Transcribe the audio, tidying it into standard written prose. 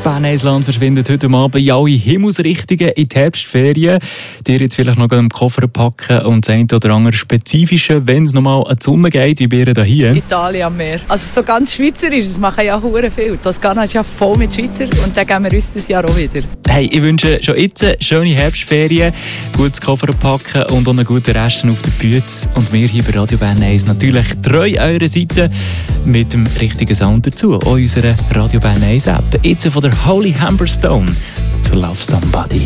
Bern-Land verschwindet heute Abend in alle Himmelsrichtungen in die Herbstferien. Dir jetzt vielleicht noch einen Koffer packen und das eine oder andere Spezifische, wenn es nochmal an die Sonne geht, wie wir hier. Italien am Meer. Also so ganz schweizerisch, das machen ja hure viel. Toskana ist ja voll mit Schweizer und dann gehen wir uns das Jahr auch wieder. Hey, ich wünsche schon jetzt schöne Herbstferien, gutes Koffer packen und auch einen guten Rest auf der Bühne. Und wir hier bei Radio Bern 1 natürlich treu eurer Seite mit dem richtigen Sound dazu. Auch unserer Radio Bern 1 App. Jetzt von der Holy Humberstone to Love Somebody.